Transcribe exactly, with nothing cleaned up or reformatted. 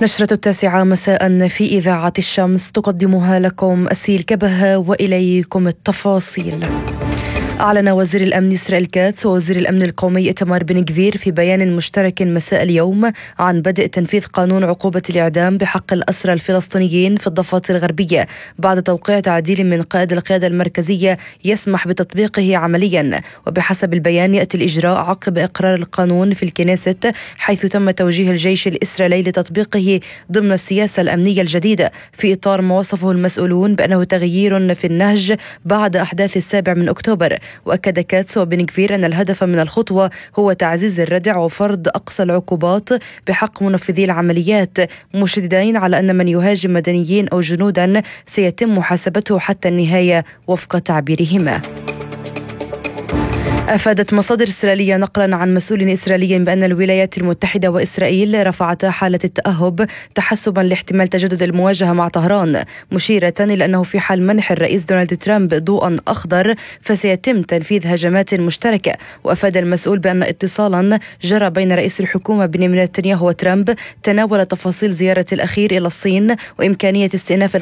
نشرة التاسعة مساء في إذاعة الشمس تقدمها لكم أسيل كبهة وإليكم التفاصيل. أعلن وزير الأمن إسرائيل كاتس ووزير الأمن القومي إتمار بن غفير في بيان مشترك مساء اليوم عن بدء تنفيذ قانون عقوبة الإعدام بحق الأسرى الفلسطينيين في الضفة الغربية بعد توقيع تعديل من قائد القيادة المركزية يسمح بتطبيقه عمليا. وبحسب البيان يأتي الإجراء عقب إقرار القانون في الكنيست، حيث تم توجيه الجيش الإسرائيلي لتطبيقه ضمن السياسة الأمنية الجديدة في إطار ما وصفه المسؤولون بأنه تغيير في النهج بعد أحداث السابع من أكتوبر. وأكد كاتس وبن غفير أن الهدف من الخطوة هو تعزيز الردع وفرض أقصى العقوبات بحق منفذي العمليات، مشددين على أن من يهاجم مدنيين أو جنودا سيتم محاسبته حتى النهاية وفق تعبيرهما. أفادت مصادر إسرائيلية نقلا عن مسؤول إسرائيلي بأن الولايات المتحدة وإسرائيل رفعتا حالة التأهب تحسبا لاحتمال تجدد المواجهة مع طهران، مشيرة إلى أنه في حال منح الرئيس دونالد ترامب ضوءا أخضر فسيتم تنفيذ هجمات مشتركة. وأفاد المسؤول بأن اتصالا جرى بين رئيس الحكومة بنيامين نتنياهو وترامب تناول تفاصيل زيارة الأخير إلى الصين وإمكانية استئناف